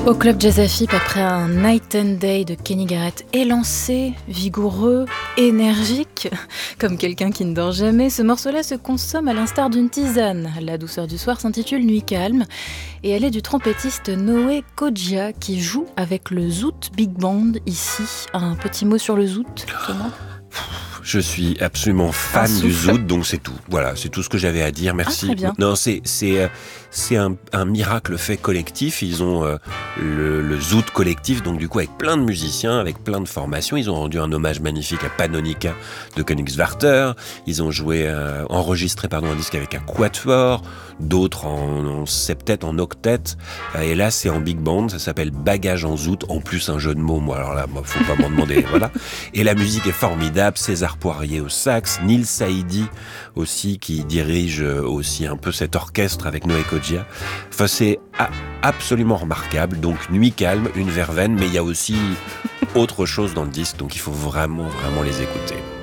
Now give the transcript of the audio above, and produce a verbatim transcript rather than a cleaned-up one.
Au Club Jazz F I P, après un Night and Day de Kenny Garrett élancé, vigoureux, énergique, comme quelqu'un qui ne dort jamais, ce morceau-là se consomme à l'instar d'une tisane. La douceur du soir s'intitule Nuit calme et elle est du trompettiste Noé Kodjia qui joue avec le Zoot Big Band ici. Un petit mot sur le Zoot, Thomas ? Je suis absolument fan du Zoot, donc c'est tout. Voilà, c'est tout ce que j'avais à dire. Merci. Ah, très bien. Non, c'est c'est c'est un, un miracle fait collectif. Ils ont euh, le, le Zoot collectif, donc du coup avec plein de musiciens, avec plein de formations. Ils ont rendu un hommage magnifique à Panonica de Königswarter. Ils ont joué, euh, enregistré pardon un disque avec un quatuor, d'autres en, en septet, en octet. Et là, c'est en big band. Ça s'appelle Bagage en Zoot. En plus, un jeu de mots. Moi, alors là, moi, faut pas m'en demander. Voilà. Et la musique est formidable. César Poirier au sax, Neil Saidi aussi qui dirige aussi un peu cet orchestre avec Noé Kodjia. Enfin, c'est a- absolument remarquable. Donc Nuit calme, une verveine, mais il y a aussi autre chose dans le disque, donc il faut vraiment, vraiment les écouter.